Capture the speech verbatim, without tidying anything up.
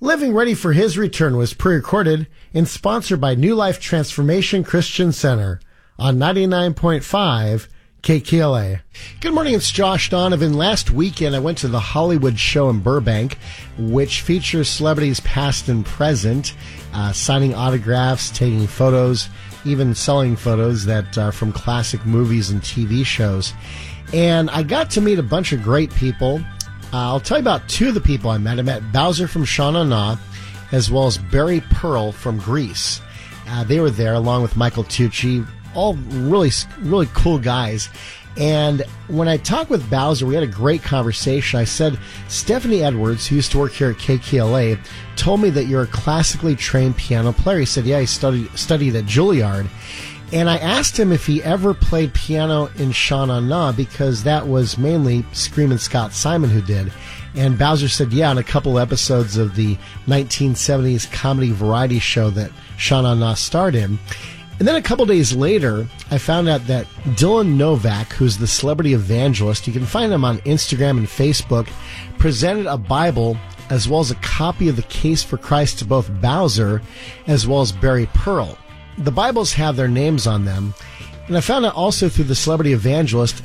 Living Ready for His Return was pre-recorded and sponsored by New Life Transformation Christian Center on ninety-nine point five K K L A. Good morning, it's Josh Donovan. Last weekend I went to the Hollywood Show in Burbank, which features celebrities past and present, uh, signing autographs, taking photos, even selling photos that are from classic movies and T V shows. And I got to meet a bunch of great people. Uh, I'll tell you about two of the people I met. I met Bowser from Sha Na Na, as well as Barry Pearl from Grease. Uh, they were there along with Michael Tucci, all really, really cool guys. And when I talked with Bowser, we had a great conversation. I said, Stephanie Edwards, who used to work here at K K L A, told me that you're a classically trained piano player. He said, yeah, he studied, studied at Juilliard. And I asked him if he ever played piano in Sha Na Na, because that was mainly Screamin' Scott Simon who did. And Bowser said, yeah, on a couple episodes of the nineteen seventies comedy variety show that Sha Na Na starred in. And then a couple days later, I found out that Dylan Novak, who's the celebrity evangelist, you can find him on Instagram and Facebook, presented a Bible as well as a copy of the Case for Christ to both Bowser as well as Barry Pearl. The Bibles have their names on them. And I found out also through the celebrity evangelist